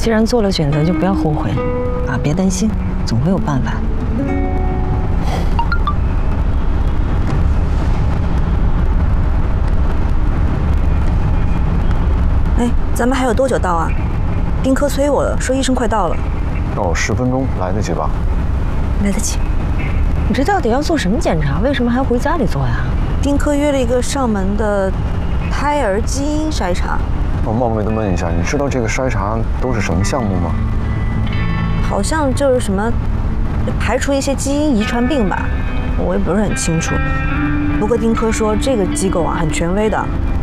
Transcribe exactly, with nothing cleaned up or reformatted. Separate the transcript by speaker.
Speaker 1: 既然做了选择，就不要后悔，啊，别担心，总会有办法。
Speaker 2: 哎，咱们还有多久到啊？丁科催我了，说医生快到了。
Speaker 3: 哦，十分钟来得及吧？
Speaker 2: 来得及。
Speaker 1: 你这到底要做什么检查？为什么还要回家里做呀？
Speaker 2: 丁科约了一个上门的胎儿基因筛查。
Speaker 3: 我冒昧的问一下，你知道这个筛查都是什么项目吗？
Speaker 2: 好像就是什么排除一些基因遗传病吧，我也不是很清楚。不过丁科说这个机构啊很权威的，